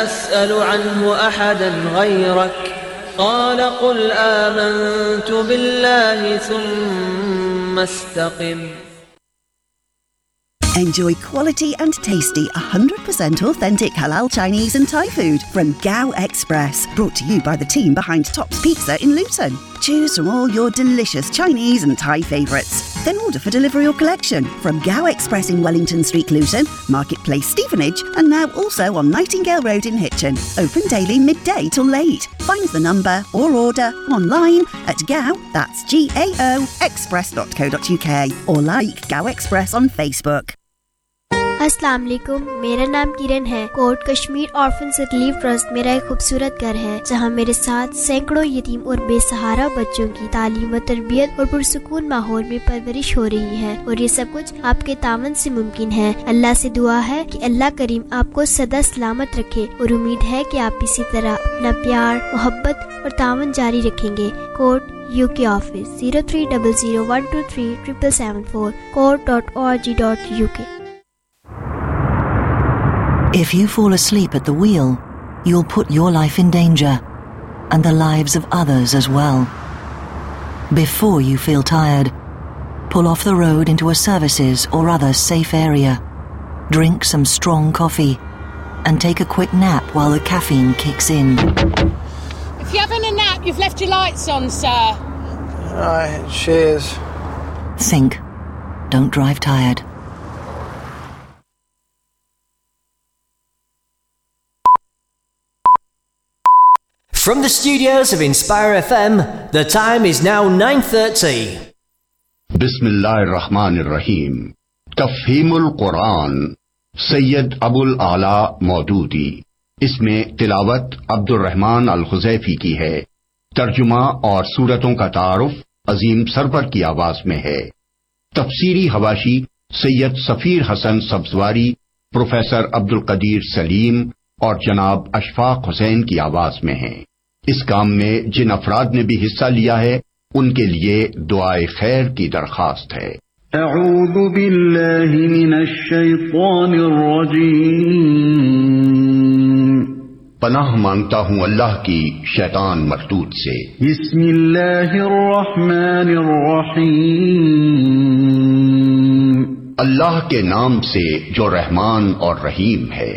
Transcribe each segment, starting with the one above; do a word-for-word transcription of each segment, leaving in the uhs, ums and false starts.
أسأل عنه أحدا غيرك قال قل آمنت بالله ثم استقم. Enjoy quality and tasty one hundred percent authentic halal Chinese and Thai food from Gao Express. Brought to you by the team behind Tops Pizza in Luton. Choose from all your delicious Chinese and Thai favourites. Then order for delivery or collection from Gao Express in Wellington Street, Luton, Marketplace, Stevenage, and now also on Nightingale Road in Hitchin. Open daily midday till late. Find the number or order online at Gao, that's G A O, express dot co dot U K, or like Gao Express on Facebook. السلام علیکم، میرا نام کرن ہے۔ کوٹ Kashmir orphans relief trust میرا ایک خوبصورت گھر ہے جہاں میرے ساتھ سینکڑوں یتیم اور بے سہارا بچوں کی تعلیم و تربیت اور پرسکون ماحول میں پرورش ہو رہی ہے، اور یہ سب کچھ آپ کے تعاون سے ممکن ہے۔ اللہ سے دعا ہے کہ اللہ کریم آپ کو سدا سلامت رکھے، اور امید ہے کہ آپ اسی طرح اپنا پیار، محبت اور تعاون جاری رکھیں گے۔ کوٹ یو کے office zero three double zero one to three triple seven four, quote dot O R G dot you کے۔ If you fall asleep at the wheel, you'll put your life in danger, and the lives of others as well. Before you feel tired, pull off the road into a services or other safe area. Drink some strong coffee, and take a quick nap while the caffeine kicks in. If you're having a nap, you've left your lights on, sir. Right, cheers. Think. Don't drive tired. From the studios of Inspire F M, the time is now nine thirty. Bismillahir Rahmanir Rahim. تفہیم القرآن سید ابو الاعلیٰ مودودی. اس میں تلاوت عبد الرحمن الخزیفی کی ہے. ترجمہ اور سورتوں کا تعارف عظیم سرور کی آواز میں ہے. تفسیری حواشی سید سفیر حسن سبزواری، پروفیسر عبد القدیر سلیم اور جناب اشفاق حسین کی آواز میں ہیں. اس کام میں جن افراد نے بھی حصہ لیا ہے ان کے لیے دعائے خیر کی درخواست ہے. اعوذ باللہ من الشیطان الرجیم. پناہ مانگتا ہوں اللہ کی شیطان مردود سے. بسم اللہ الرحمن الرحیم. اللہ کے نام سے جو رحمان اور رحیم ہے.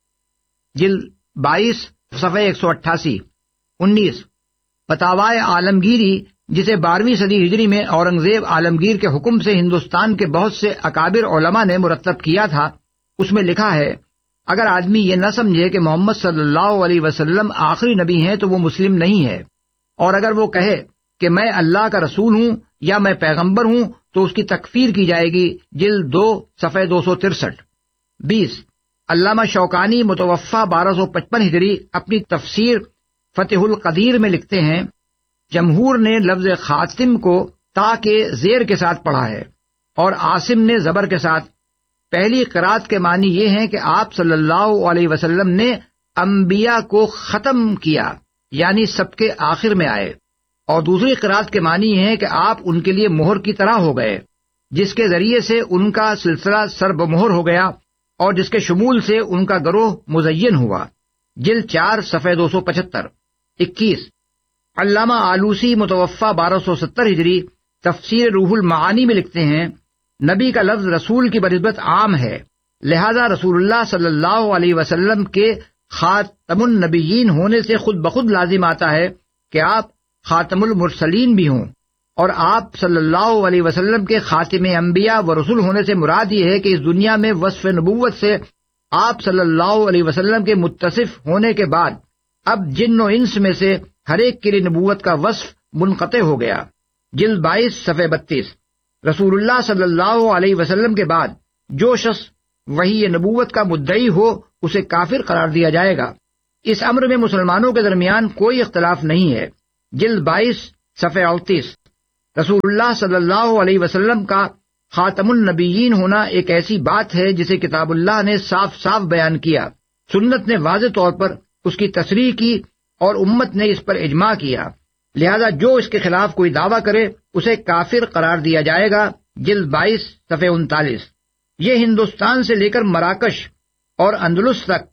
جلد بائیس صفحہ ایک سو اٹھاسی. انیس فتاوائے عالمگیری، جسے بارہویں صدی ہجری میں اورنگزیب عالمگیر کے حکم سے ہندوستان کے بہت سے اکابر علماء نے مرتب کیا تھا، اس میں لکھا ہے اگر آدمی یہ نہ سمجھے کہ محمد صلی اللہ علیہ وسلم آخری نبی ہیں تو وہ مسلم نہیں ہے، اور اگر وہ کہے کہ میں اللہ کا رسول ہوں یا میں پیغمبر ہوں تو اس کی تکفیر کی جائے گی. جلد دو صفحہ دو سو ترسٹھ. بیس علامہ شوکانی متوفہ بارہ سو پچپن ہجری اپنی تفسیر فتح القدیر میں لکھتے ہیں جمہور نے لفظ خاتم کو تا کے زیر کے ساتھ پڑھا ہے اور عاصم نے زبر کے ساتھ. پہلی قرات کے معنی یہ ہیں کہ آپ صلی اللہ علیہ وسلم نے انبیاء کو ختم کیا، یعنی سب کے آخر میں آئے، اور دوسری قرات کے معنی یہ ہے کہ آپ ان کے لیے مہر کی طرح ہو گئے، جس کے ذریعے سے ان کا سلسلہ سر بمہر ہو گیا اور جس کے شمول سے ان کا گروہ مزین ہوا. جلد چار صفحہ دو سو پچہتر. اکیس علامہ آلوسی متوفہ بارہ سو ستر ہجری تفسیر روح المعانی میں لکھتے ہیں نبی کا لفظ رسول کی بنسبت عام ہے، لہذا رسول اللہ صلی اللہ علیہ وسلم کے خاتم النبیین ہونے سے خود بخود لازم آتا ہے کہ آپ خاتم المرسلین بھی ہوں، اور آپ صلی اللہ علیہ وسلم کے خاتم انبیاء و رسول ہونے سے مراد یہ ہے کہ اس دنیا میں وصف نبوت سے آپ صلی اللہ علیہ وسلم کے متصف ہونے کے بعد اب جن و انس میں سے ہر ایک کے لیے نبوت کا وصف منقطع ہو گیا. جلد بائیس صفحہ بتیس. رسول اللہ صلی اللہ علیہ وسلم کے بعد جو شخص وحی نبوت کا مدعی ہو اسے کافر قرار دیا جائے گا. اس امر میں مسلمانوں کے درمیان کوئی اختلاف نہیں ہے. جلد بائیس صفحہ اڑتیس. رسول اللہ صلی اللہ علیہ وسلم کا خاتم النبیین ہونا ایک ایسی بات ہے جسے کتاب اللہ نے صاف صاف بیان کیا، سنت نے واضح طور پر اس کی تصریح کی اور امت نے اس پر اجماع کیا، لہذا جو اس کے خلاف کوئی دعویٰ کرے اسے کافر قرار دیا جائے گا. جلد بائیس صفحہ انتالیس. یہ ہندوستان سے لے کر مراکش اور اندلس تک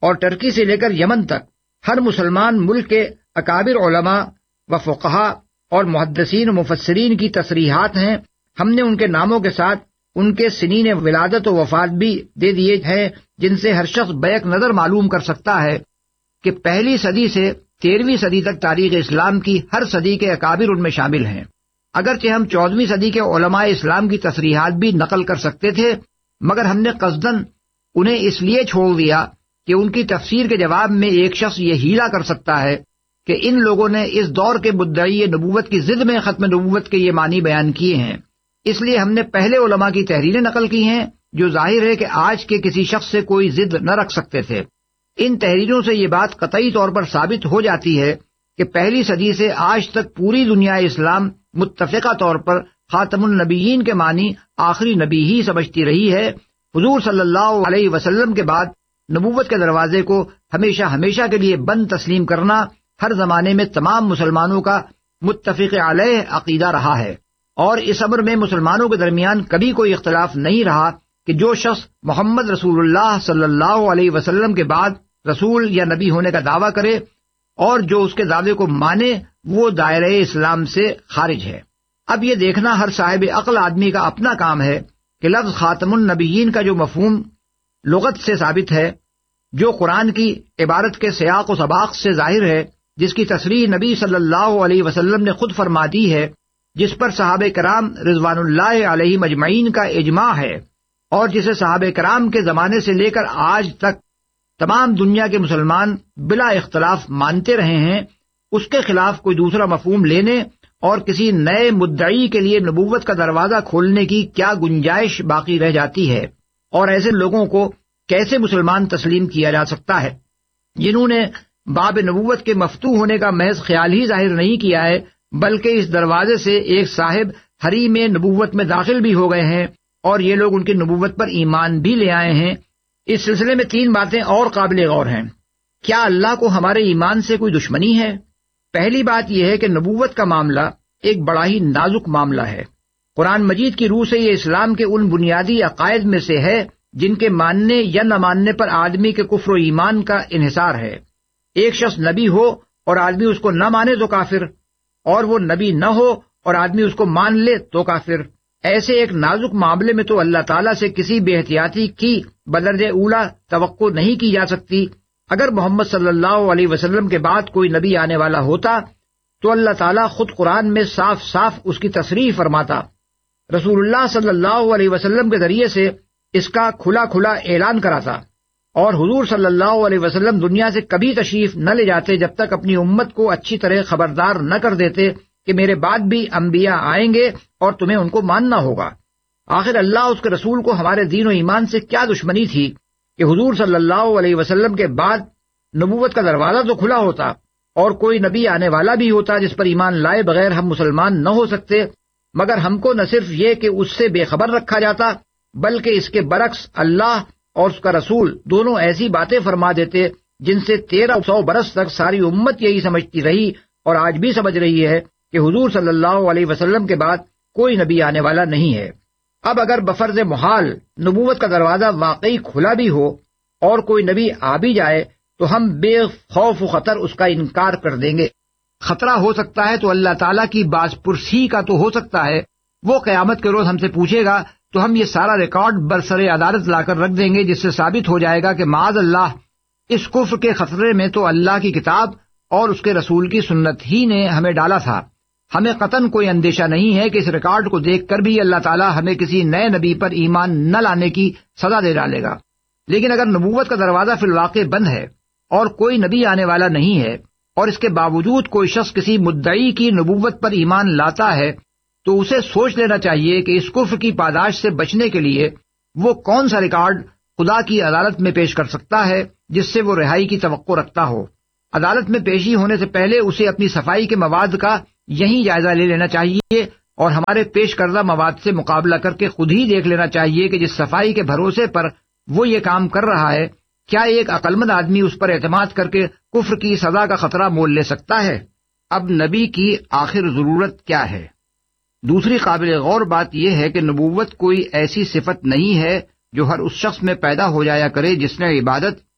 اور ٹرکی سے لے کر یمن تک ہر مسلمان ملک کے اکابر علماء و فقہا اور محدثین و مفسرین کی تصریحات ہیں. ہم نے ان کے ناموں کے ساتھ ان کے سنین ولادت و وفات بھی دے دیے ہیں، جن سے ہر شخص بیک نظر معلوم کر سکتا ہے کہ پہلی صدی سے تیرہویں صدی تک تاریخ اسلام کی ہر صدی کے اکابر ان میں شامل ہیں. اگرچہ ہم چودہویں صدی کے علماء اسلام کی تصریحات بھی نقل کر سکتے تھے، مگر ہم نے قصداً انہیں اس لیے چھوڑ دیا کہ ان کی تفسیر کے جواب میں ایک شخص یہ ہیلا کر سکتا ہے کہ ان لوگوں نے اس دور کے مدعی نبوت کی ضد میں ختم نبوت کے یہ معنی بیان کیے ہیں. اس لیے ہم نے پہلے علماء کی تحریریں نقل کی ہیں جو ظاہر ہے کہ آج کے کسی شخص سے کوئی ضد نہ رکھ سکتے تھے. ان تحریروں سے یہ بات قطعی طور پر ثابت ہو جاتی ہے کہ پہلی صدی سے آج تک پوری دنیا اسلام متفقہ طور پر خاتم النبیین کے معنی آخری نبی ہی سمجھتی رہی ہے. حضور صلی اللہ علیہ وسلم کے بعد نبوت کے دروازے کو ہمیشہ ہمیشہ کے لیے بند تسلیم کرنا ہر زمانے میں تمام مسلمانوں کا متفق علیہ عقیدہ رہا ہے، اور اس امر میں مسلمانوں کے درمیان کبھی کوئی اختلاف نہیں رہا کہ جو شخص محمد رسول اللہ صلی اللہ علیہ وسلم کے بعد رسول یا نبی ہونے کا دعویٰ کرے اور جو اس کے دعوے کو مانے وہ دائرہ اسلام سے خارج ہے. اب یہ دیکھنا ہر صاحب عقل آدمی کا اپنا کام ہے کہ لفظ خاتم النبیین کا جو مفہوم لغت سے ثابت ہے، جو قرآن کی عبارت کے سیاق و سباق سے ظاہر ہے، جس کی تصریح نبی صلی اللہ علیہ وسلم نے خود فرما دی ہے، جس پر صحابہ کرام رضوان اللہ علیہ مجمعین کا اجماع ہے، اور جسے صحابہ کرام کے زمانے سے لے کر آج تک تمام دنیا کے مسلمان بلا اختلاف مانتے رہے ہیں، اس کے خلاف کوئی دوسرا مفہوم لینے اور کسی نئے مدعی کے لیے نبوت کا دروازہ کھولنے کی کیا گنجائش باقی رہ جاتی ہے، اور ایسے لوگوں کو کیسے مسلمان تسلیم کیا جا سکتا ہے جنہوں نے باب نبوت کے مفتوح ہونے کا محض خیال ہی ظاہر نہیں کیا ہے، بلکہ اس دروازے سے ایک صاحب حریم نبوت میں داخل بھی ہو گئے ہیں، اور یہ لوگ ان کی نبوت پر ایمان بھی لے آئے ہیں. اس سلسلے میں تین باتیں اور قابل غور ہیں. کیا اللہ کو ہمارے ایمان سے کوئی دشمنی ہے؟ پہلی بات یہ ہے کہ نبوت کا معاملہ ایک بڑا ہی نازک معاملہ ہے. قرآن مجید کی روح سے یہ اسلام کے ان بنیادی عقائد میں سے ہے جن کے ماننے یا نہ ماننے پر آدمی کے کفر و ایمان کا انحصار ہے. ایک شخص نبی ہو اور آدمی اس کو نہ مانے تو کافر، اور وہ نبی نہ ہو اور آدمی اس کو مان لے تو کافر. ایسے ایک نازک معاملے میں تو اللہ تعالیٰ سے کسی بے احتیاطی کی بدرجہ اولا توقع نہیں کی جا سکتی. اگر محمد صلی اللہ علیہ وسلم کے بعد کوئی نبی آنے والا ہوتا تو اللہ تعالیٰ خود قرآن میں صاف صاف اس کی تصریح فرماتا. رسول اللہ صلی اللہ علیہ وسلم کے ذریعے سے اس کا کھلا کھلا اعلان کراتا، اور حضور صلی اللہ علیہ وسلم دنیا سے کبھی تشریف نہ لے جاتے جب تک اپنی امت کو اچھی طرح خبردار نہ کر دیتے کہ میرے بعد بھی انبیاء آئیں گے اور تمہیں ان کو ماننا ہوگا. آخر اللہ اس کے رسول کو ہمارے دین و ایمان سے کیا دشمنی تھی کہ حضور صلی اللہ علیہ وسلم کے بعد نبوت کا دروازہ تو کھلا ہوتا اور کوئی نبی آنے والا بھی ہوتا جس پر ایمان لائے بغیر ہم مسلمان نہ ہو سکتے، مگر ہم کو نہ صرف یہ کہ اس سے بے خبر رکھا جاتا بلکہ اس کے برعکس اللہ اور اس کا رسول دونوں ایسی باتیں فرما دیتے جن سے تیرہ سو برس تک ساری امت یہی سمجھتی رہی اور آج بھی سمجھ رہی ہے کہ حضور صلی اللہ علیہ وسلم کے بعد کوئی نبی آنے والا نہیں ہے. اب اگر بفرض محال نبوت کا دروازہ واقعی کھلا بھی ہو اور کوئی نبی آ بھی جائے تو ہم بے خوف و خطر اس کا انکار کر دیں گے. خطرہ ہو سکتا ہے تو اللہ تعالیٰ کی باز پرسی کا تو ہو سکتا ہے. وہ قیامت کے روز ہم سے پوچھے گا تو ہم یہ سارا ریکارڈ برسر عدالت لا کر رکھ دیں گے، جس سے ثابت ہو جائے گا کہ معاذ اللہ اس کفر کے خطرے میں تو اللہ کی کتاب اور اس کے رسول کی سنت ہی نے ہمیں ڈالا تھا. ہمیں قطعاً کوئی اندیشہ نہیں ہے کہ اس ریکارڈ کو دیکھ کر بھی اللہ تعالیٰ ہمیں کسی نئے نبی پر ایمان نہ لانے کی سزا دے ڈالے گا. لیکن اگر نبوت کا دروازہ فی الواقع بند ہے اور کوئی نبی آنے والا نہیں ہے اور اس کے باوجود کوئی شخص کسی مدعی کی نبوت پر ایمان لاتا ہے تو اسے سوچ لینا چاہیے کہ اس کفر کی پاداش سے بچنے کے لیے وہ کون سا ریکارڈ خدا کی عدالت میں پیش کر سکتا ہے جس سے وہ رہائی کی توقع رکھتا ہو. عدالت میں پیشی ہونے سے پہلے اسے اپنی صفائی کے مواد کا یہی جائزہ لے لینا چاہیے اور ہمارے پیش کردہ مواد سے مقابلہ کر کے خود ہی دیکھ لینا چاہیے کہ جس صفائی کے بھروسے پر وہ یہ کام کر رہا ہے کیا ایک عقلمند آدمی اس پر اعتماد کر کے کفر کی سزا کا خطرہ مول لے سکتا ہے. اب نبی کی آخر ضرورت کیا ہے؟ دوسری قابل غور بات یہ ہے کہ نبوت کوئی ایسی صفت نہیں ہے جو ہر اس شخص میں پیدا ہو جایا کرے جس نے عبادت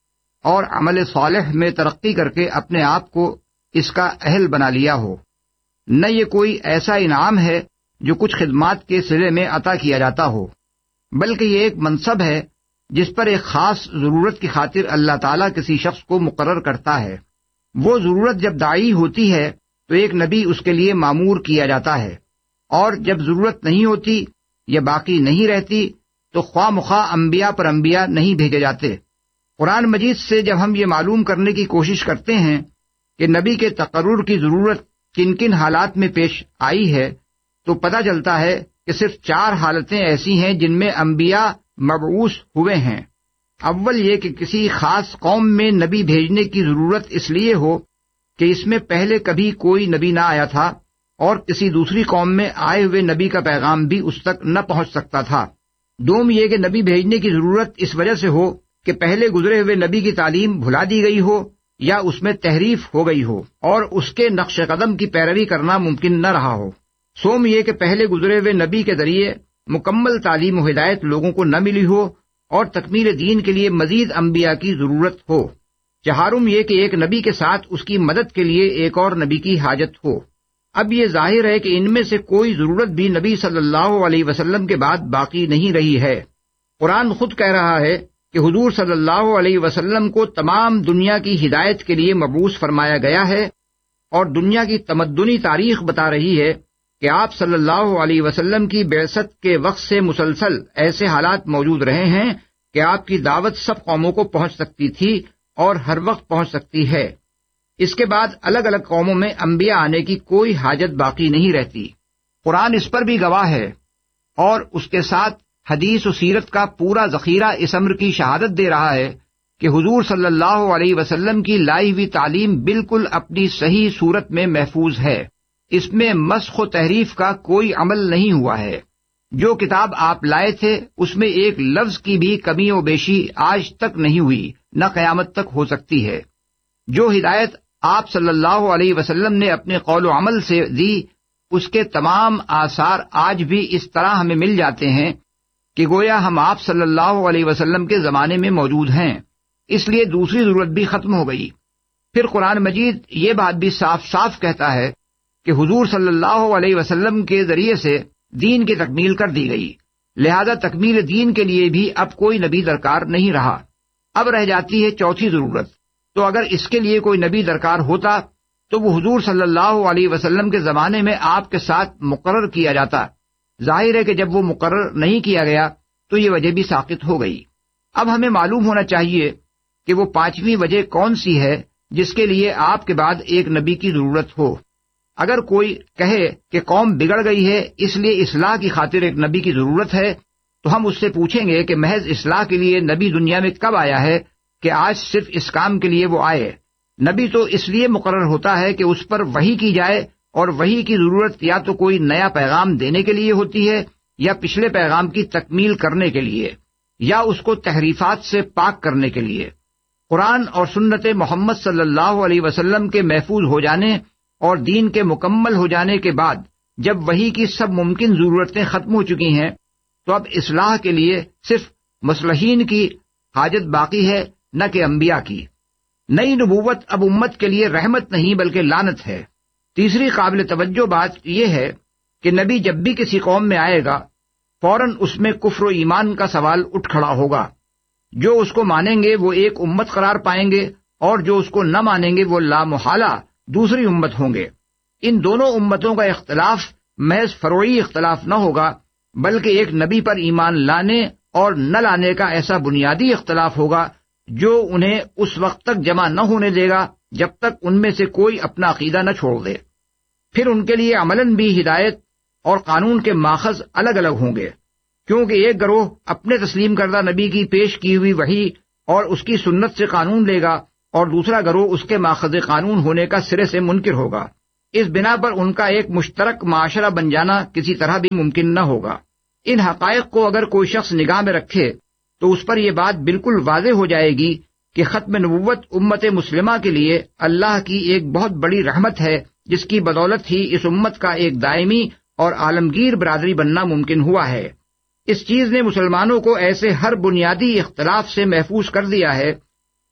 اور عمل صالح میں ترقی کر کے اپنے آپ کو اس کا اہل بنا لیا ہو۔ نہ یہ کوئی ایسا انعام ہے جو کچھ خدمات کے صلے میں عطا کیا جاتا ہو، بلکہ یہ ایک منصب ہے جس پر ایک خاص ضرورت کی خاطر اللہ تعالیٰ کسی شخص کو مقرر کرتا ہے۔ وہ ضرورت جب داعی ہوتی ہے تو ایک نبی اس کے لیے مامور کیا جاتا ہے، اور جب ضرورت نہیں ہوتی یا باقی نہیں رہتی تو خواہ مخواہ انبیاء پر انبیاء نہیں بھیجے جاتے۔ قرآن مجید سے جب ہم یہ معلوم کرنے کی کوشش کرتے ہیں کہ نبی کے تقرر کی ضرورت کن کن حالات میں پیش آئی ہے تو پتہ چلتا ہے کہ صرف چار حالتیں ایسی ہیں جن میں انبیاء مبعوث ہوئے ہیں۔ اول یہ کہ کسی خاص قوم میں نبی بھیجنے کی ضرورت اس لیے ہو کہ اس میں پہلے کبھی کوئی نبی نہ آیا تھا اور کسی دوسری قوم میں آئے ہوئے نبی کا پیغام بھی اس تک نہ پہنچ سکتا تھا۔ دوم یہ کہ نبی بھیجنے کی ضرورت اس وجہ سے ہو کہ پہلے گزرے ہوئے نبی کی تعلیم بھلا دی گئی ہو یا اس میں تحریف ہو گئی ہو اور اس کے نقش قدم کی پیروی کرنا ممکن نہ رہا ہو۔ سوم یہ کہ پہلے گزرے ہوئے نبی کے ذریعے مکمل تعلیم و ہدایت لوگوں کو نہ ملی ہو اور تکمیل دین کے لیے مزید انبیاء کی ضرورت ہو۔ چہارم یہ کہ ایک نبی کے ساتھ اس کی مدد کے لیے ایک اور نبی کی حاجت ہو۔ اب یہ ظاہر ہے کہ ان میں سے کوئی ضرورت بھی نبی صلی اللہ علیہ وسلم کے بعد باقی نہیں رہی ہے۔ قرآن خود کہہ رہا ہے کہ حضور صلی اللہ علیہ وسلم کو تمام دنیا کی ہدایت کے لیے مبعوث فرمایا گیا ہے، اور دنیا کی تمدنی تاریخ بتا رہی ہے کہ آپ صلی اللہ علیہ وسلم کی بعثت کے وقت سے مسلسل ایسے حالات موجود رہے ہیں کہ آپ کی دعوت سب قوموں کو پہنچ سکتی تھی اور ہر وقت پہنچ سکتی ہے۔ اس کے بعد الگ الگ قوموں میں انبیاء آنے کی کوئی حاجت باقی نہیں رہتی۔ قرآن اس پر بھی گواہ ہے، اور اس کے ساتھ حدیث و سیرت کا پورا ذخیرہ اس امر کی شہادت دے رہا ہے کہ حضور صلی اللہ علیہ وسلم کی لائی ہوئی تعلیم بالکل اپنی صحیح صورت میں محفوظ ہے۔ اس میں مسخ و تحریف کا کوئی عمل نہیں ہوا ہے۔ جو کتاب آپ لائے تھے اس میں ایک لفظ کی بھی کمی و بیشی آج تک نہیں ہوئی، نہ قیامت تک ہو سکتی ہے۔ جو ہدایت آپ صلی اللہ علیہ وسلم نے اپنے قول و عمل سے دی، اس کے تمام آثار آج بھی اس طرح ہمیں مل جاتے ہیں کہ گویا ہم آپ صلی اللہ علیہ وسلم کے زمانے میں موجود ہیں۔ اس لیے دوسری ضرورت بھی ختم ہو گئی۔ پھر قرآن مجید یہ بات بھی صاف صاف کہتا ہے کہ حضور صلی اللہ علیہ وسلم کے ذریعے سے دین کی تکمیل کر دی گئی، لہذا تکمیل دین کے لیے بھی اب کوئی نبی درکار نہیں رہا۔ اب رہ جاتی ہے چوتھی ضرورت۔ تو اگر اس کے لیے کوئی نبی درکار ہوتا تو وہ حضور صلی اللہ علیہ وسلم کے زمانے میں آپ کے ساتھ مقرر کیا جاتا۔ ظاہر ہے کہ جب وہ مقرر نہیں کیا گیا تو یہ وجہ بھی ساقط ہو گئی۔ اب ہمیں معلوم ہونا چاہیے کہ وہ پانچویں وجہ کون سی ہے جس کے لیے آپ کے بعد ایک نبی کی ضرورت ہو۔ اگر کوئی کہے کہ قوم بگڑ گئی ہے اس لیے اصلاح کی خاطر ایک نبی کی ضرورت ہے، تو ہم اس سے پوچھیں گے کہ محض اصلاح کے لیے نبی دنیا میں کب آیا ہے کہ آج صرف اس کام کے لیے وہ آئے؟ نبی تو اس لیے مقرر ہوتا ہے کہ اس پر وحی کی جائے، اور وحی کی ضرورت یا تو کوئی نیا پیغام دینے کے لیے ہوتی ہے یا پچھلے پیغام کی تکمیل کرنے کے لیے، یا اس کو تحریفات سے پاک کرنے کے لیے۔ قرآن اور سنت محمد صلی اللہ علیہ وسلم کے محفوظ ہو جانے اور دین کے مکمل ہو جانے کے بعد جب وحی کی سب ممکن ضرورتیں ختم ہو چکی ہیں تو اب اصلاح کے لیے صرف مصلحین کی حاجت باقی ہے، نہ کہ انبیاء کی۔ نئی نبوت اب امت کے لیے رحمت نہیں بلکہ لعنت ہے۔ تیسری قابل توجہ بات یہ ہے کہ نبی جب بھی کسی قوم میں آئے گا فوراً اس میں کفر و ایمان کا سوال اٹھ کھڑا ہوگا۔ جو اس کو مانیں گے وہ ایک امت قرار پائیں گے، اور جو اس کو نہ مانیں گے وہ لامحالہ دوسری امت ہوں گے۔ ان دونوں امتوں کا اختلاف محض فروعی اختلاف نہ ہوگا بلکہ ایک نبی پر ایمان لانے اور نہ لانے کا ایسا بنیادی اختلاف ہوگا جو انہیں اس وقت تک جمع نہ ہونے دے گا جب تک ان میں سے کوئی اپنا عقیدہ نہ چھوڑ دے۔ پھر ان کے لیے عملاً بھی ہدایت اور قانون کے ماخذ الگ الگ ہوں گے، کیونکہ ایک گروہ اپنے تسلیم کردہ نبی کی پیش کی ہوئی وحی اور اس کی سنت سے قانون لے گا، اور دوسرا گروہ اس کے ماخذ قانون ہونے کا سرے سے منکر ہوگا۔ اس بنا پر ان کا ایک مشترک معاشرہ بن جانا کسی طرح بھی ممکن نہ ہوگا۔ ان حقائق کو اگر کوئی شخص نگاہ میں رکھے تو اس پر یہ بات بالکل واضح ہو جائے گی کہ ختم نبوت امت مسلمہ کے لیے اللہ کی ایک بہت بڑی رحمت ہے، جس کی بدولت ہی اس امت کا ایک دائمی اور عالمگیر برادری بننا ممکن ہوا ہے۔ اس چیز نے مسلمانوں کو ایسے ہر بنیادی اختلاف سے محفوظ کر دیا ہے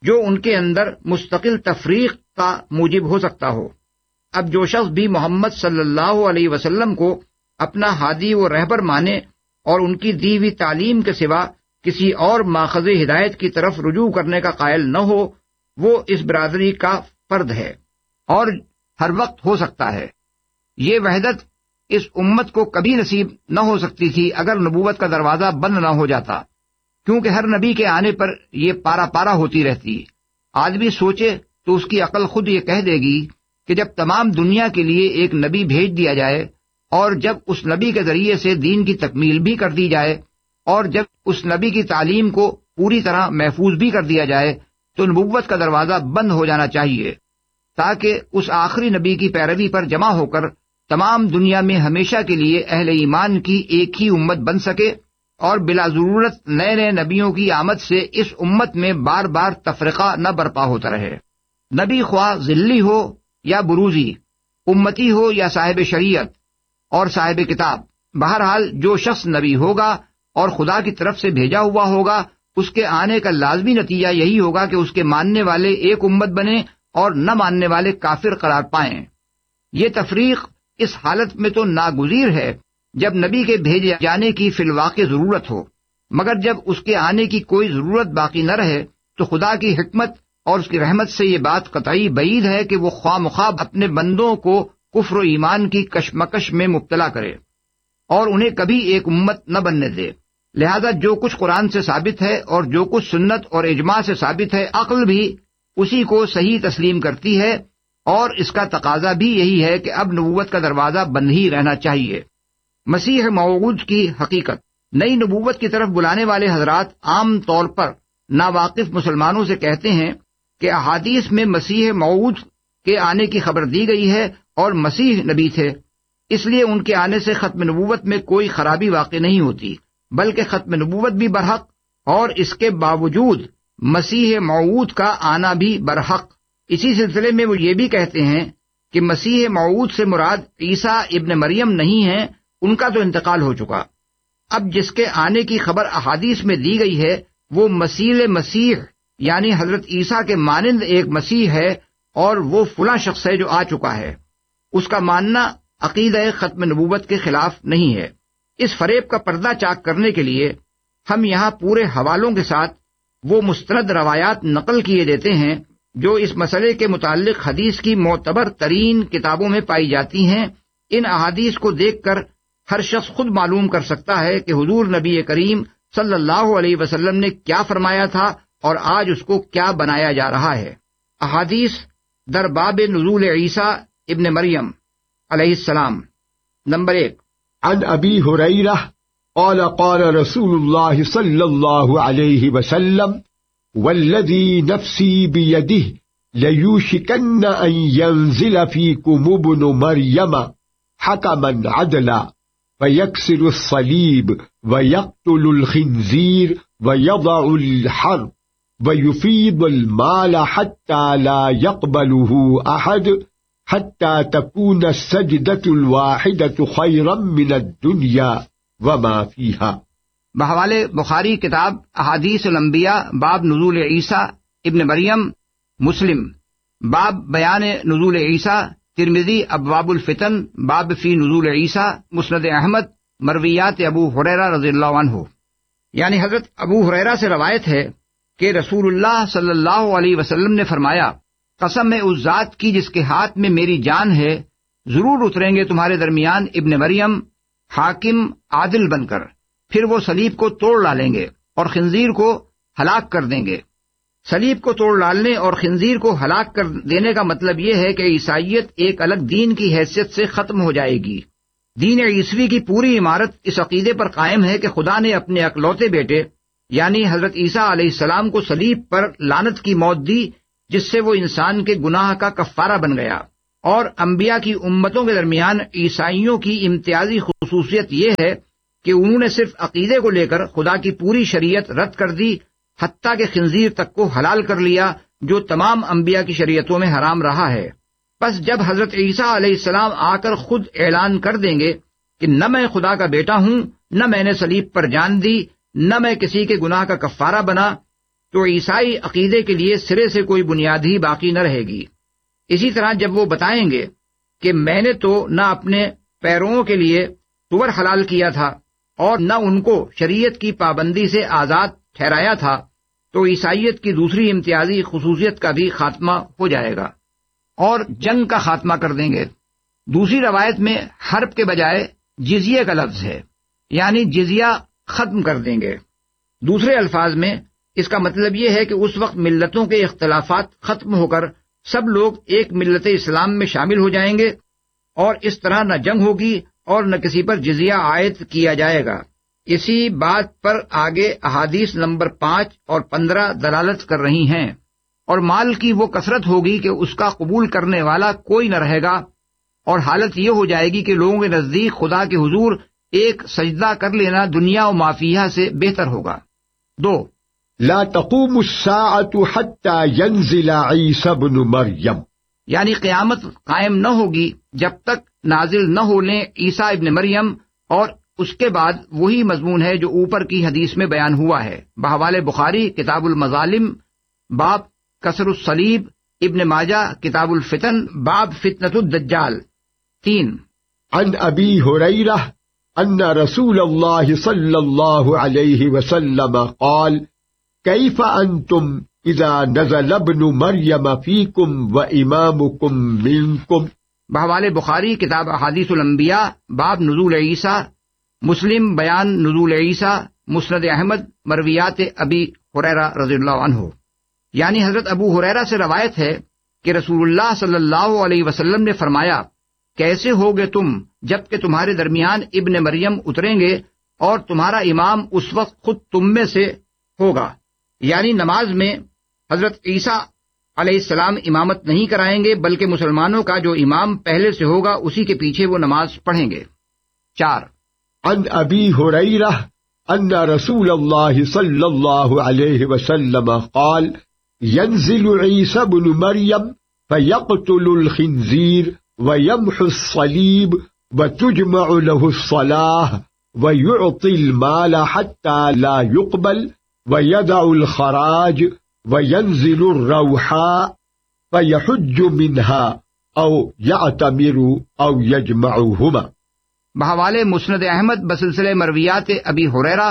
جو ان کے اندر مستقل تفریق کا موجب ہو سکتا ہو۔ اب جو شخص بھی محمد صلی اللہ علیہ وسلم کو اپنا ہادی و رہبر مانے اور ان کی دی ہوئی تعلیم کے سوا کسی اور ماخذ ہدایت کی طرف رجوع کرنے کا قائل نہ ہو، وہ اس برادری کا فرد ہے اور ہر وقت ہو سکتا ہے۔ یہ وحدت اس امت کو کبھی نصیب نہ ہو سکتی تھی اگر نبوت کا دروازہ بند نہ ہو جاتا، کیونکہ ہر نبی کے آنے پر یہ پارا پارا ہوتی رہتی۔ آدمی سوچے تو اس کی عقل خود یہ کہہ دے گی کہ جب تمام دنیا کے لیے ایک نبی بھیج دیا جائے اور جب اس نبی کے ذریعے سے دین کی تکمیل بھی کر دی جائے اور جب اس نبی کی تعلیم کو پوری طرح محفوظ بھی کر دیا جائے تو نبوت کا دروازہ بند ہو جانا چاہیے، تاکہ اس آخری نبی کی پیروی پر جمع ہو کر تمام دنیا میں ہمیشہ کے لیے اہل ایمان کی ایک ہی امت بن سکے اور بلا ضرورت نئے نئے نبیوں کی آمد سے اس امت میں بار بار تفرقہ نہ برپا ہوتا رہے۔ نبی خواہ ذلی ہو یا بروزی، امتی ہو یا صاحب شریعت اور صاحب کتاب، بہرحال جو شخص نبی ہوگا اور خدا کی طرف سے بھیجا ہوا ہوگا، اس کے آنے کا لازمی نتیجہ یہی ہوگا کہ اس کے ماننے والے ایک امت بنے اور نہ ماننے والے کافر قرار پائیں۔ یہ تفریق اس حالت میں تو ناگزیر ہے جب نبی کے بھیجے جانے کی فی الواقع ضرورت ہو، مگر جب اس کے آنے کی کوئی ضرورت باقی نہ رہے تو خدا کی حکمت اور اس کی رحمت سے یہ بات قطعی بعید ہے کہ وہ خواہ مخواہ اپنے بندوں کو کفر و ایمان کی کشمکش میں مبتلا کرے اور انہیں کبھی ایک امت نہ بننے دے۔ لہذا جو کچھ قرآن سے ثابت ہے اور جو کچھ سنت اور اجماع سے ثابت ہے، عقل بھی اسی کو صحیح تسلیم کرتی ہے اور اس کا تقاضا بھی یہی ہے کہ اب نبوت کا دروازہ بند ہی رہنا چاہیے۔ مسیح موعود کی حقیقت۔ نئی نبوت کی طرف بلانے والے حضرات عام طور پر ناواقف مسلمانوں سے کہتے ہیں کہ احادیث میں مسیح موعود کے آنے کی خبر دی گئی ہے اور مسیح نبی تھے، اس لیے ان کے آنے سے ختم نبوت میں کوئی خرابی واقع نہیں ہوتی، بلکہ ختم نبوت بھی برحق اور اس کے باوجود مسیح موعود کا آنا بھی برحق۔ اسی سلسلے میں وہ یہ بھی کہتے ہیں کہ مسیح موعود سے مراد عیسیٰ ابن مریم نہیں ہیں، ان کا تو انتقال ہو چکا۔ اب جس کے آنے کی خبر احادیث میں دی گئی ہے وہ مسیح مسیح یعنی حضرت عیسیٰ کے مانند ایک مسیح ہے اور وہ فلاں شخص ہے جو آ چکا ہے۔ اس کا ماننا عقیدہ ختم نبوت کے خلاف نہیں ہے۔ اس فریب کا پردہ چاک کرنے کے لیے ہم یہاں پورے حوالوں کے ساتھ وہ مستند روایات نقل کیے دیتے ہیں جو اس مسئلے کے متعلق حدیث کی معتبر ترین کتابوں میں پائی جاتی ہیں۔ ان احادیث کو دیکھ کر ہر شخص خود معلوم کر سکتا ہے کہ حضور نبی کریم صلی اللہ علیہ وسلم نے کیا فرمایا تھا اور آج اس کو کیا بنایا جا رہا ہے۔ احادیث در باب نزول عیسیٰ ابن مریم علیہ السلام۔ نمبر ایک، عن ابی ہریرہ قال قال رسول اللہ صلی اللہ علیہ وسلم والذی نفسی بیدہ لیوشکن ان ینزل فیکم ابن مریم حکما عدلا فیکسر الصلیب ویقتل الخنزیر ویضع الحرب ويفيض المال حتى لا يقبله أحد حتى تكون السجدة الواحدة خيرا من الدنيا وما فيها۔ بحوالے بخاری کتاب احادیث الانبیاء باب نزول عیسیٰ ابن مریم، مسلم باب بیان نزول عیسیٰ، ترمذی ابواب الفتن باب فی نزول عیسیٰ، مسند احمد مرویات ابو ہریرہ رضی اللہ عنہ۔ یعنی حضرت ابو ہریرہ سے روایت ہے کہ رسول اللہ صلی اللہ علیہ وسلم نے فرمایا، قسم ہے اس ذات کی جس کے ہاتھ میں میری جان ہے، ضرور اتریں گے تمہارے درمیان ابن مریم حاکم عادل بن کر، پھر وہ صلیب کو توڑ ڈالیں گے اور خنزیر کو ہلاک کر دیں گے۔ صلیب کو توڑ ڈالنے اور خنزیر کو ہلاک کر دینے کا مطلب یہ ہے کہ عیسائیت ایک الگ دین کی حیثیت سے ختم ہو جائے گی۔ دین عیسوی کی پوری عمارت اس عقیدے پر قائم ہے کہ خدا نے اپنے اکلوتے بیٹے یعنی حضرت عیسیٰ علیہ السلام کو صلیب پر لعنت کی موت دی، جس سے وہ انسان کے گناہ کا کفارہ بن گیا۔ اور انبیاء کی امتوں کے درمیان عیسائیوں کی امتیازی خصوصیت یہ ہے کہ انہوں نے صرف عقیدے کو لے کر خدا کی پوری شریعت رد کر دی، حتیٰ کہ خنزیر تک کو حلال کر لیا جو تمام انبیاء کی شریعتوں میں حرام رہا ہے۔ پس جب حضرت عیسیٰ علیہ السلام آ کر خود اعلان کر دیں گے کہ نہ میں خدا کا بیٹا ہوں، نہ میں نے صلیب پر جان دی، نہ میں کسی کے گناہ کا کفارہ بنا، تو عیسائی عقیدے کے لیے سرے سے کوئی بنیاد ہی باقی نہ رہے گی۔ اسی طرح جب وہ بتائیں گے کہ میں نے تو نہ اپنے پیرووں کے لیے سور حلال کیا تھا اور نہ ان کو شریعت کی پابندی سے آزاد ٹھہرایا تھا، تو عیسائیت کی دوسری امتیازی خصوصیت کا بھی خاتمہ ہو جائے گا اور جنگ کا خاتمہ کر دیں گے۔ دوسری روایت میں حرب کے بجائے جزیہ کا لفظ ہے، یعنی جزیہ ختم کر دیں گے۔ دوسرے الفاظ میں اس کا مطلب یہ ہے کہ اس وقت ملتوں کے اختلافات ختم ہو کر سب لوگ ایک ملت اسلام میں شامل ہو جائیں گے، اور اس طرح نہ جنگ ہوگی اور نہ کسی پر جزیہ عائد کیا جائے گا۔ اسی بات پر آگے احادیث نمبر پانچ اور پندرہ دلالت کر رہی ہیں۔ اور مال کی وہ کثرت ہوگی کہ اس کا قبول کرنے والا کوئی نہ رہے گا، اور حالت یہ ہو جائے گی کہ لوگوں کے نزدیک خدا کے حضور ایک سجدہ کر لینا دنیا و مافیہ سے بہتر ہوگا۔ دو، لا تقوم الساعة حتى ينزل عيسى ابن مريم، یعنی قیامت قائم نہ ہوگی جب تک نازل نہ ہو لیں عیسیٰ ابن مریم، اور اس کے بعد وہی مضمون ہے جو اوپر کی حدیث میں بیان ہوا ہے۔ بحوالِ بخاری کتاب المظالم باب کسر الصلیب، ابن ماجہ کتاب الفتن باب فتنة الدجال۔ تین، عن ابی ہریرہ ان رسول اللہ صلی اللہ علیہ وسلم قال كيف انتم اذا نزل ابن مریم فیکم وامامکم منکم۔ بحوالِ بخاری کتاب احادیث الانبیاء باب نزول عیسیٰ، مسلم بیان نزول عیسیٰ، مسند احمد مرویات ابی ہریرہ رضی اللہ عنہ، یعنی حضرت ابو ہریرہ سے روایت ہے کہ رسول اللہ صلی اللہ علیہ وسلم نے فرمایا، کیسے ہوگے تم جب کہ تمہارے درمیان ابن مریم اتریں گے اور تمہارا امام اس وقت خود تم میں سے ہوگا، یعنی نماز میں حضرت عیسیٰ علیہ السلام امامت نہیں کرائیں گے بلکہ مسلمانوں کا جو امام پہلے سے ہوگا اسی کے پیچھے وہ نماز پڑھیں گے۔ چار، عن ابی ہریرہ ان رسول اللہ صلی اللہ علیہ وسلم قال ينزل عیسی بن مریم فيقتل الخنزیر ويمحو الصلیب وتجمع له الصلاة ويعطي المال حتى لا يقبل ويدع الخراج وينزل الروحاء فيحج منها أو يعتمر أو يجمعهما۔ بحوالِ مسند احمد بسلسلہ مرویات ابی ہریرہ،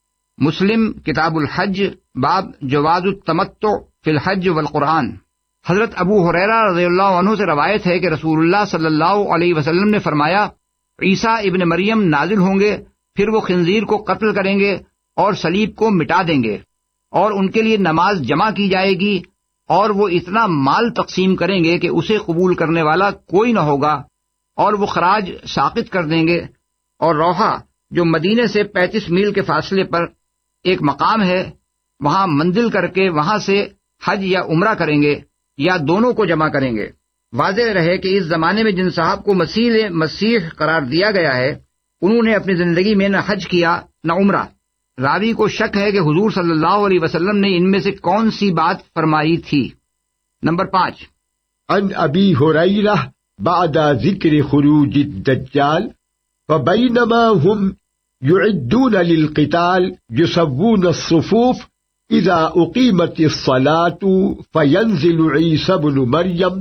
مسلم کتاب الحج باب جواز التمتع فی الحج والقرآن۔ حضرت ابو ہریرہ رضی اللہ عنہ سے روایت ہے کہ رسول اللہ صلی اللہ علیہ وسلم نے فرمایا، عیسیٰ ابن مریم نازل ہوں گے، پھر وہ خنزیر کو قتل کریں گے اور صلیب کو مٹا دیں گے، اور ان کے لیے نماز جمع کی جائے گی، اور وہ اتنا مال تقسیم کریں گے کہ اسے قبول کرنے والا کوئی نہ ہوگا، اور وہ خراج ساقط کر دیں گے۔ اور روحا جو مدینے سے پینتیس میل کے فاصلے پر ایک مقام ہے، وہاں منزل کر کے وہاں سے حج یا عمرہ کریں گے یا دونوں کو جمع کریں گے۔ واضح رہے کہ اس زمانے میں جن صاحب کو مسیح مسیح قرار دیا گیا ہے انہوں نے اپنی زندگی میں نہ حج کیا نہ عمرہ۔ راوی کو شک ہے کہ حضور صلی اللہ علیہ وسلم نے ان میں سے کون سی بات فرمائی تھی۔ نمبر پانچ، عن ابی ہریرہ بعد ذکر خروج الدجال فبینما هم يعدون للقتال يسوون الصفوف اذا اقیمت الصلاة فینزل عیسی بن مریم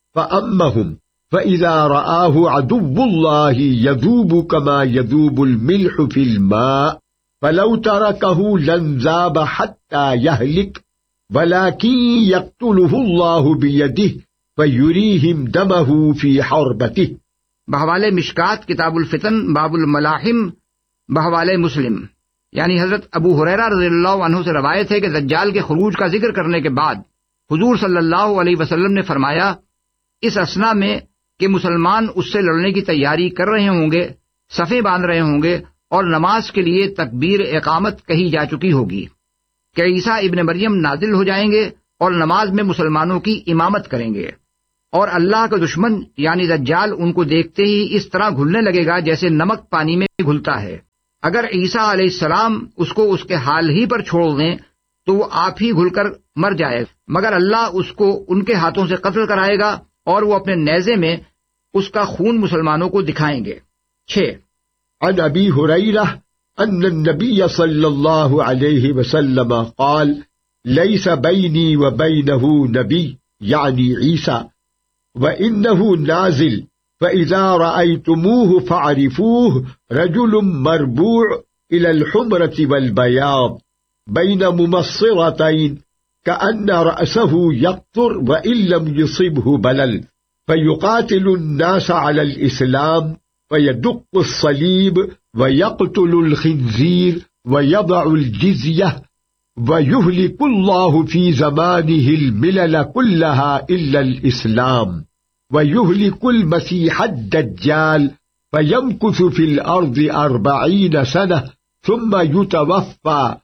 فأمهم فإذا رآه عدو الله يذوب كما يذوب الملح في الماء فلو تركه لانذاب حتى يهلك ولكن يقتله الله بيده فيريهم دمه في حربته۔ بحوالِ مشکات کتاب الفتن باب الملاحم، بحوالِ مسلم، یعنی حضرت ابو ہریرہ رضی اللہ عنہ سے روایت ہے کہ دجال کے خروج کا ذکر کرنے کے بعد حضور صلی اللہ علیہ وسلم نے فرمایا، اس اثنا میں کہ مسلمان اس سے لڑنے کی تیاری کر رہے ہوں گے، صفیں باندھ رہے ہوں گے اور نماز کے لیے تکبیر اقامت کہی جا چکی ہوگی کہ عیسیٰ ابن مریم نازل ہو جائیں گے اور نماز میں مسلمانوں کی امامت کریں گے، اور اللہ کا دشمن یعنی دجال ان کو دیکھتے ہی اس طرح گھلنے لگے گا جیسے نمک پانی میں گھلتا ہے۔ اگر عیسیٰ علیہ السلام اس کو اس کے حال ہی پر چھوڑ دیں تو وہ آپ ہی گھل کر مر جائے، مگر اللہ اس کو ان کے ہاتھوں سے قتل کرائے گا اور وہ اپنے نیزے میں اس کا خون مسلمانوں کو دکھائیں گے۔ چھ، عن ابی ہریرہ ان النبی صلی اللہ علیہ وسلم قال ليس بيني وبينه نبي يعني عيسى وإنه نازل فإذا رأيتموه فاعرفوه رجل مربوع إلى الحمرة والبياض بين ممصرتين كأن رأسه يقطر وإن لم يصبه بلل فيقاتل الناس على الإسلام ويدق الصليب ويقتل الخنزير ويضع الجزية ويهلك الله في زمانه الملل كلها إلا الإسلام ويهلك المسيح الدجال فيمكث في الأرض أربعين سنة ثم يتوفى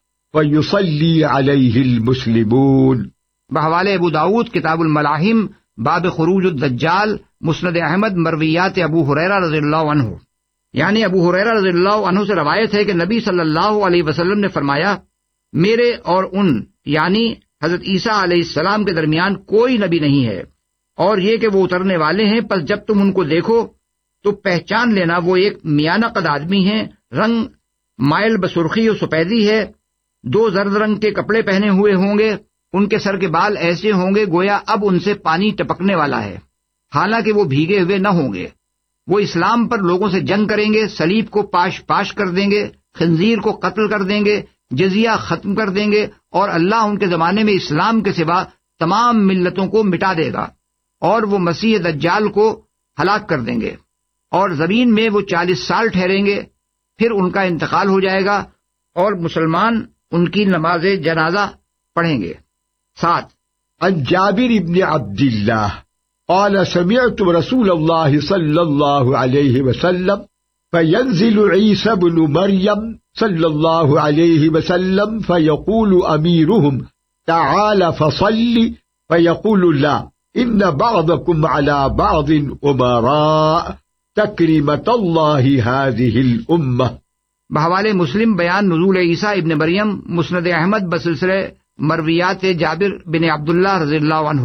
فيصلي عليه المسلمون. بحوالے ابو داود کتاب الملاحم باب خروج الدجال، مسند احمد مرویات ابو ہریرہ رضی اللہ عنہ، یعنی ابو ہریرہ رضی اللہ عنہ سے روایت ہے کہ نبی صلی اللہ علیہ وسلم نے فرمایا، میرے اور ان یعنی حضرت عیسیٰ علیہ السلام کے درمیان کوئی نبی نہیں ہے، اور یہ کہ وہ اترنے والے ہیں، پس جب تم ان کو دیکھو تو پہچان لینا وہ ایک میانہ قد آدمی ہیں، رنگ مائل بسرخی و سفیدی ہے، دو زرد رنگ کے کپڑے پہنے ہوئے ہوں گے، ان کے سر کے بال ایسے ہوں گے گویا اب ان سے پانی ٹپکنے والا ہے، حالانکہ وہ بھیگے ہوئے نہ ہوں گے۔ وہ اسلام پر لوگوں سے جنگ کریں گے، صلیب کو پاش پاش کر دیں گے، خنزیر کو قتل کر دیں گے، جزیہ ختم کر دیں گے، اور اللہ ان کے زمانے میں اسلام کے سوا تمام ملتوں کو مٹا دے گا، اور وہ مسیح دجال کو ہلاک کر دیں گے، اور زمین میں وہ چالیس سال ٹھہریں گے، پھر ان کا انتقال ہو جائے گا اور مسلمان ان کی نماز جنازہ پڑھیں گے۔ سات عن جابر بن عبد الله قال سمعت رسول الله صلى الله عليه وسلم فينزل عيسى بن مريم صلى الله عليه وسلم فيقول أميرهم تعال فصل فيقول لا إن بعضكم على بعض أمراء تكريمة الله هذه الأمة. بحوالے مسلم بیان نزول عیسیٰ ابن مریم، مسند احمد بسلسلہ مرویات جابر بن عبداللہ رضی اللہ عنہ،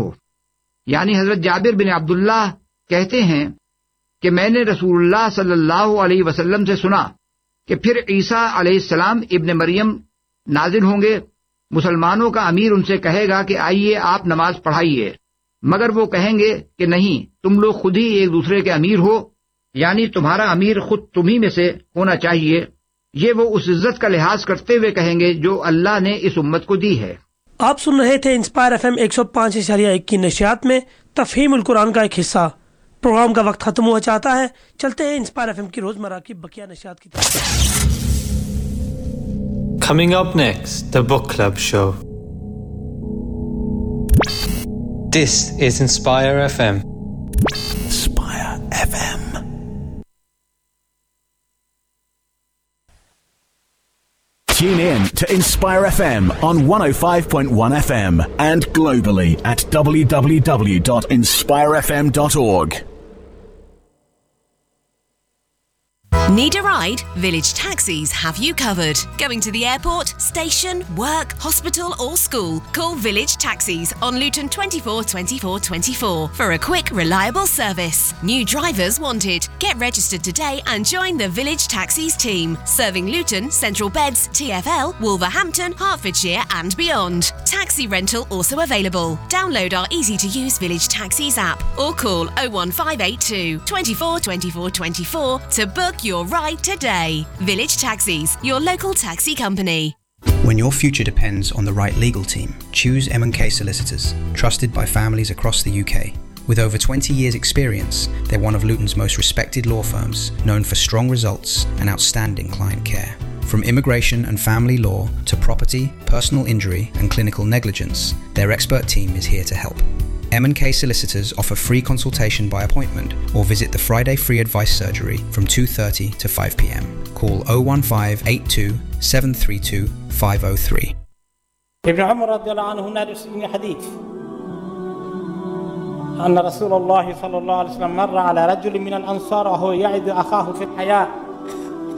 یعنی حضرت جابر بن عبداللہ کہتے ہیں کہ میں نے رسول اللہ صلی اللہ علیہ وسلم سے سنا کہ پھر عیسیٰ علیہ السلام ابن مریم نازل ہوں گے، مسلمانوں کا امیر ان سے کہے گا کہ آئیے آپ نماز پڑھائیے، مگر وہ کہیں گے کہ نہیں، تم لوگ خود ہی ایک دوسرے کے امیر ہو، یعنی تمہارا امیر خود تمہیں میں سے ہونا چاہیے۔ یہ وہ اس عزت کا لحاظ کرتے ہوئے کہیں گے جو اللہ نے اس امت کو دی ہے۔ آپ سن رہے تھے انسپائر ایف ایم ایک سو پانچ اشاریہ ایک کی نشریات میں تفہیم القرآن کا ایک حصہ۔ پروگرام کا وقت ختم ہوا چاہتا ہے، چلتے ہیں انسپائر ایف ایم کی روزمرہ کی بقیہ نشریات کی طرف۔ Coming up next, the Book Club Show. This is Inspire F M. Inspire F M. Tune in to Inspire F M on one oh five point one F M and globally at w w w dot inspire f m dot org. Need a ride? Village Taxis have you covered. Going to the airport, station, work, hospital or school? Call Village Taxis on Luton twenty-four twenty-four twenty-four for a quick, reliable service. New drivers wanted. Get registered today and join the Village Taxis team, serving Luton, Central Beds, T F L, Wolverhampton, Hertfordshire and beyond. Taxi rental also available. Download our easy-to-use Village Taxis app or call oh one five eight two, twenty-four twenty-four twenty-four to book your ride today. Village Taxis, your local taxi company. When your future depends on the right legal team, choose M and K Solicitors, trusted by families across the U K. With over twenty years experience, they're one of Luton's most respected law firms, known for strong results and outstanding client care. From immigration and family law to property, personal injury and clinical negligence, their expert team is here to help. M and K Solicitors offer free consultation by appointment or visit the Friday Free Advice Surgery from two thirty to five p m. Call oh one five eight two, seven three two, five oh three. ابن عمر رضي الله عنه نادس من حديث أن رسول الله صلى الله عليه وسلم مر على رجل من الأنصار وهو يعد أخاه في الحياء